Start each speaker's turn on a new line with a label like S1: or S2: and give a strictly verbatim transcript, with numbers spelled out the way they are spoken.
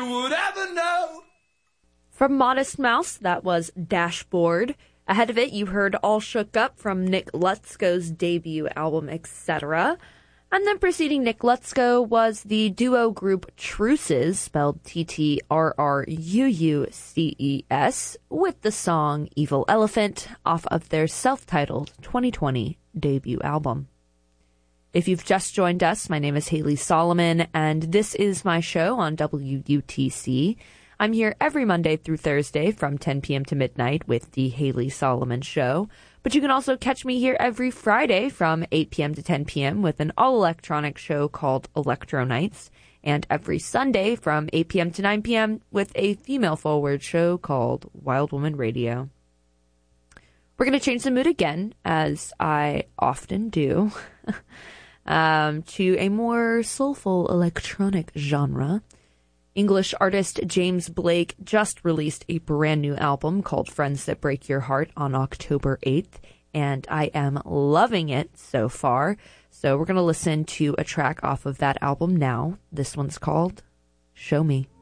S1: would ever know.
S2: From Modest Mouse, that was Dashboard. Ahead of it, you heard All Shook Up from Nick Lutzko's debut album, et cetera. And then preceding Nick Lutzko was the duo group Truces, spelled T T R R U U C E S, with the song Evil Elephant off of their self-titled twenty twenty debut album. If you've just joined us, my name is Haley Solomon, and this is my show on W U T C. I'm here every Monday through Thursday from ten p.m. to midnight with the Haley Solomon Show. But you can also catch me here every Friday from eight p.m. to ten p.m. with an all-electronic show called Electro Nights, and every Sunday from eight p.m. to nine p.m. with a female-forward show called Wild Woman Radio. We're going to change the mood again, as I often do, um, to a more soulful electronic genre. English artist James Blake just released a brand new album called Friends That Break Your Heart on October eighth, and I am loving it so far. So we're going to listen to a track off of that album now. This one's called Show Me.